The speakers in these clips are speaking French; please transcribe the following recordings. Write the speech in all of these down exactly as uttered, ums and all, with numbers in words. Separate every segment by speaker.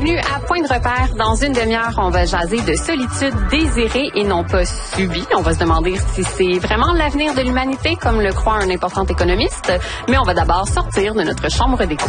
Speaker 1: bienvenue à Point de repère. Dans une demi-heure, on va jaser de solitude désirée et non pas subie. On va se demander si c'est vraiment l'avenir de l'humanité, comme le croit un important économiste. Mais on va d'abord sortir de notre chambre d'écho.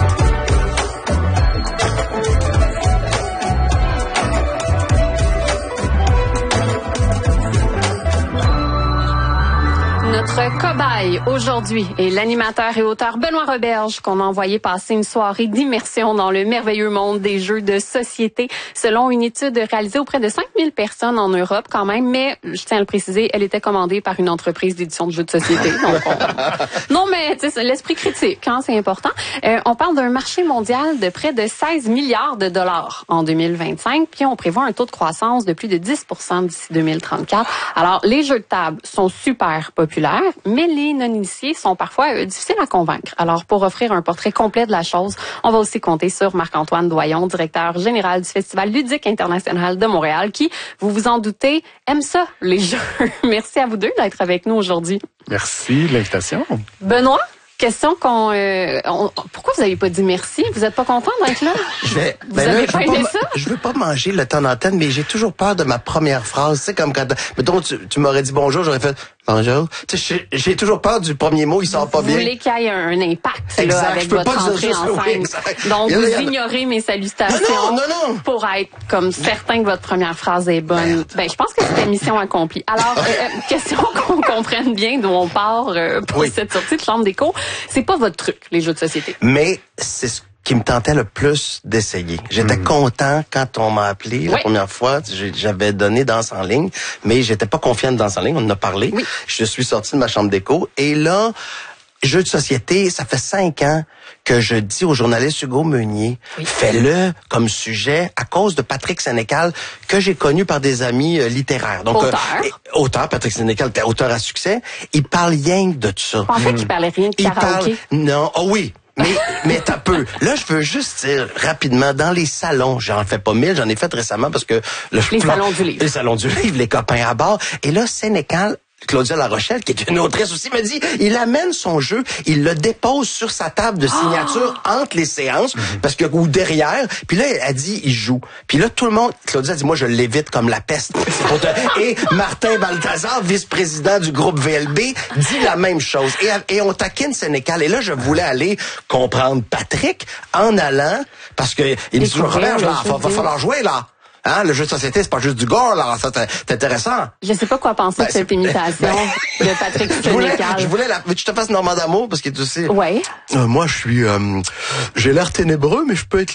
Speaker 1: Notre cobaye aujourd'hui est l'animateur et auteur Benoît Roberge, qu'on a envoyé passer une soirée d'immersion dans le merveilleux monde des jeux de société, selon une étude réalisée auprès de cinq mille personnes en Europe quand même, mais je tiens à le préciser, elle était commandée par une entreprise d'édition de jeux de société. Donc on... Non, mais tu sais, l'esprit critique, hein, c'est important. Euh, on parle d'un marché mondial de près de seize milliards de dollars en deux mille vingt-cinq, puis on prévoit un taux de croissance de plus de dix pour cent d'ici deux mille trente-quatre. Alors, les jeux de table sont super populaires, mais les non-initiés sont parfois euh, difficiles à convaincre. Alors, pour offrir un portrait complet de la chose, on va aussi compter sur Marc-Antoine Doyon, directeur général du Festival ludique international de Montréal, qui, vous vous en doutez, aime ça, les jeux. Merci à vous deux d'être avec nous aujourd'hui.
Speaker 2: Merci de l'invitation.
Speaker 1: Benoît? Question qu'on... Euh, on, pourquoi vous n'avez pas dit merci? Vous n'êtes pas content d'être là?
Speaker 3: Je vais,
Speaker 1: vous
Speaker 3: ben
Speaker 1: avez
Speaker 3: là,
Speaker 1: pas
Speaker 3: je veux
Speaker 1: aimé
Speaker 3: pas,
Speaker 1: ça?
Speaker 3: Je veux pas manger le temps d'antenne, mais j'ai toujours peur de ma première phrase. Tu sais, comme quand, mettons, tu, tu m'aurais dit bonjour, j'aurais fait bonjour. Tu sais, j'ai, j'ai toujours peur du premier mot, il sort
Speaker 1: vous
Speaker 3: pas bien.
Speaker 1: Vous voulez qu'il y ait un impact,
Speaker 3: exact,
Speaker 1: là, avec
Speaker 3: je peux
Speaker 1: votre
Speaker 3: pas dire
Speaker 1: entrée
Speaker 3: juste,
Speaker 1: en
Speaker 3: oui,
Speaker 1: scène.
Speaker 3: exact.
Speaker 1: Donc,
Speaker 3: Il y a,
Speaker 1: vous
Speaker 3: il y a...
Speaker 1: ignorez mes salutations.
Speaker 3: Non, non, non, non.
Speaker 1: Pour être comme certain que votre première phrase est bonne.
Speaker 3: Merde.
Speaker 1: Ben, je pense que c'était mission accomplie. Alors, euh, question qu'on comprenne bien d'où on part euh, pour
Speaker 3: oui.
Speaker 1: cette sortie de chambre d'écho. C'est pas votre truc, les jeux de société.
Speaker 3: Mais c'est ce qui me tentait le plus d'essayer. J'étais mmh. content quand on m'a appelé la oui. première fois. J'avais donné danse en ligne, mais j'étais pas confiant de danse en ligne. On en a parlé. Oui. Je suis sorti de ma chambre d'écho. Et là, jeux de société, ça fait cinq ans que je dis au journaliste Hugo Meunier, oui. fais-le comme sujet à cause de Patrick Sénécal, que j'ai connu par des amis euh, littéraires. Donc,
Speaker 1: auteur.
Speaker 3: Euh, auteur, Patrick Sénécal, auteur à succès. Il parle rien que de ça.
Speaker 1: Je pensais mmh. qu'il parlait rien de karaoké.
Speaker 3: Parle... Non, oh oui. Mais, mais t'as peu. Là, je veux juste dire rapidement, dans les salons, j'en fais pas mille, j'en ai fait récemment parce que... Le
Speaker 1: les plan... salons du livre.
Speaker 3: Les salons du livre, les copains à bord. Et là, Sénécal... Claudia Larochelle, qui est une autrice aussi, me dit, il amène son jeu, il le dépose sur sa table de signature oh! entre les séances, mm-hmm. parce que, ou derrière, puis là, elle dit, il joue. Puis là, tout le monde, Claudia dit, moi, je l'évite comme la peste. Te... Et Martin Balthazar, vice-président du groupe V L B, dit la même chose. Et, et on taquine Sénécal. Et là, je voulais aller comprendre Patrick en allant, parce que, il me dit, Robert, là, va, va falloir jouer, là. Hein, le jeu de société, c'est pas juste du gore, là. Ça, c'est intéressant.
Speaker 1: Je sais pas quoi penser ben, de cette imitation ben, de Patrick Sénécal.
Speaker 3: Je voulais, je voulais la, mais tu te fasses Normand d'amour, parce qu'il est aussi.
Speaker 1: Ouais.
Speaker 3: Euh, moi, je suis, euh, j'ai l'air ténébreux, mais je peux être